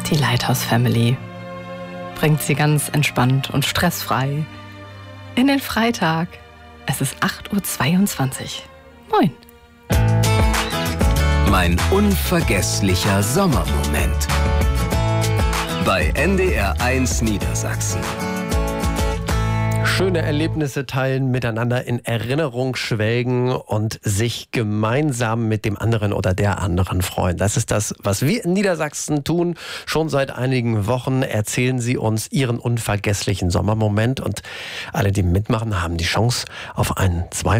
Die Lighthouse Family bringt sie ganz entspannt und stressfrei in den Freitag. Es ist 8:22 Uhr. Moin. Mein unvergesslicher Sommermoment. Bei NDR1 Niedersachsen. Schöne Erlebnisse teilen, miteinander in Erinnerung schwelgen und sich gemeinsam mit dem anderen oder der anderen freuen. Das ist das, was wir in Niedersachsen tun. Schon seit einigen Wochen erzählen Sie uns Ihren unvergesslichen Sommermoment. Und alle, die mitmachen, haben die Chance auf einen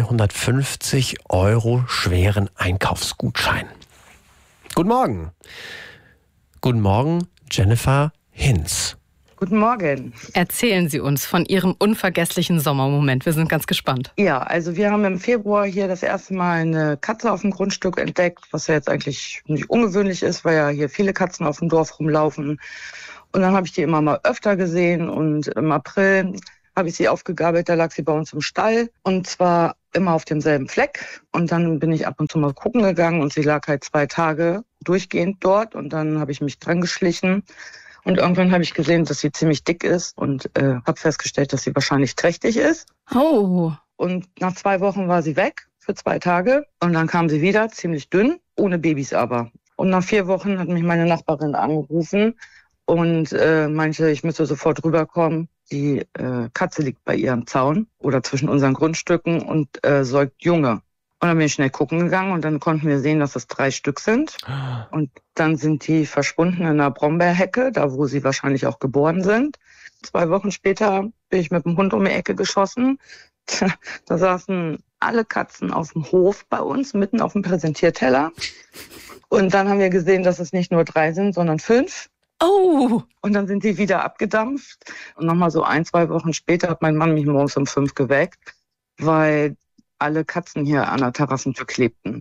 250 € schweren Einkaufsgutschein. Guten Morgen. Guten Morgen, Jennifer Hinz. Guten Morgen. Erzählen Sie uns von Ihrem unvergesslichen Sommermoment. Wir sind ganz gespannt. Ja, also wir haben im Februar hier das erste Mal eine Katze auf dem Grundstück entdeckt, was ja jetzt eigentlich nicht ungewöhnlich ist, weil ja hier viele Katzen auf dem Dorf rumlaufen. Und dann habe ich die immer mal öfter gesehen und im April habe ich sie aufgegabelt, da lag sie bei uns im Stall und zwar immer auf demselben Fleck. Und dann bin ich ab und zu mal gucken gegangen und sie lag halt 2 Tage durchgehend dort und dann habe ich mich dran geschlichen. Und irgendwann habe ich gesehen, dass sie ziemlich dick ist und habe festgestellt, dass sie wahrscheinlich trächtig ist. Oh. Und nach 2 Wochen war sie weg für 2 Tage. Und dann kam sie wieder, ziemlich dünn, ohne Babys aber. Und nach 4 Wochen hat mich meine Nachbarin angerufen und meinte, ich müsste sofort rüberkommen. Die Katze liegt bei ihr am Zaun oder zwischen unseren Grundstücken und säugt Junge. Und dann bin ich schnell gucken gegangen und dann konnten wir sehen, dass es 3 Stück sind. Und dann sind die verschwunden in einer Brombeerhecke, da wo sie wahrscheinlich auch geboren sind. 2 Wochen später bin ich mit dem Hund um die Ecke geschossen. Da saßen alle Katzen auf dem Hof bei uns, mitten auf dem Präsentierteller. Und dann haben wir gesehen, dass es nicht nur 3 sind, sondern 5. Oh. Und dann sind die wieder abgedampft. Und nochmal so 1, 2 Wochen später hat mein Mann mich morgens um 5 geweckt, weil alle Katzen hier an der Terrassentür klebten.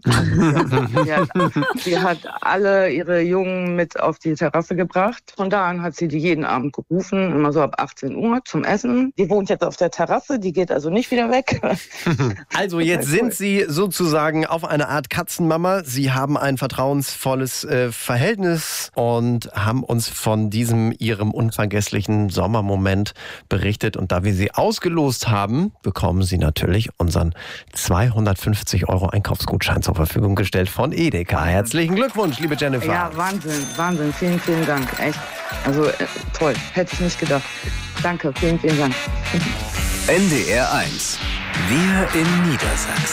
Sie hat alle ihre Jungen mit auf die Terrasse gebracht. Von da an hat sie die jeden Abend gerufen, immer so ab 18 Uhr zum Essen. Die wohnt jetzt auf der Terrasse, die geht also nicht wieder weg. Also jetzt sind Sie sozusagen auf eine Art Katzenmama. Sie haben ein vertrauensvolles Verhältnis und haben uns von Ihrem unvergesslichen Sommermoment berichtet. Und da wir Sie ausgelost haben, bekommen Sie natürlich unseren 250 € Einkaufsgutschein zur Verfügung gestellt von Edeka. Herzlichen Glückwunsch, liebe Jennifer. Ja, Wahnsinn. Vielen, vielen Dank. Echt. Also toll. Hätte ich nicht gedacht. Danke. Vielen, vielen Dank. NDR1. Wir in Niedersachsen.